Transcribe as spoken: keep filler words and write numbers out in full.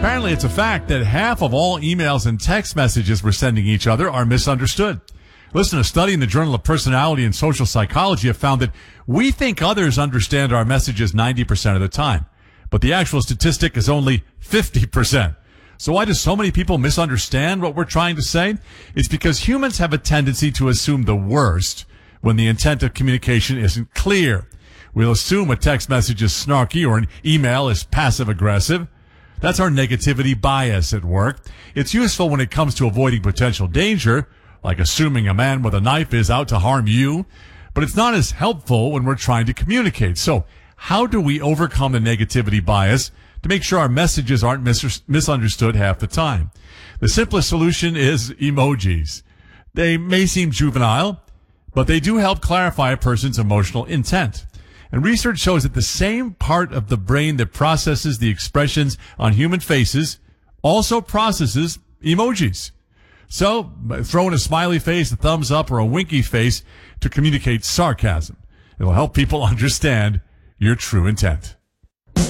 Apparently, it's a fact that half of all emails and text messages we're sending each other are misunderstood. Listen, a study in the Journal of Personality and Social Psychology have found that we think others understand our messages ninety percent of the time, but the actual statistic is only fifty percent. So why do so many people misunderstand what we're trying to say? It's because humans have a tendency to assume the worst when the intent of communication isn't clear. We'll assume a text message is snarky or an email is passive-aggressive. That's our negativity bias at work. It's useful when it comes to avoiding potential danger, like assuming a man with a knife is out to harm you, but it's not as helpful when we're trying to communicate. So how do we overcome the negativity bias to make sure our messages aren't mis- misunderstood half the time? The simplest solution is emojis. They may seem juvenile, but they do help clarify a person's emotional intent. And research shows that the same part of the brain that processes the expressions on human faces also processes emojis. So, throw in a smiley face, a thumbs up, or a winky face to communicate sarcasm. It will help people understand your true intent.